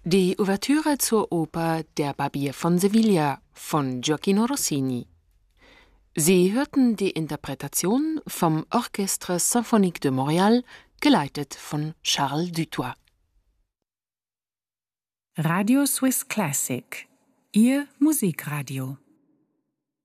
Die Ouvertüre zur Oper Der Barbier von Sevilla von Gioacchino Rossini. Sie hörten die Interpretation vom Orchestre Symphonique de Montréal, geleitet von Charles Dutoit. Radio Swiss Classic, Ihr Musikradio.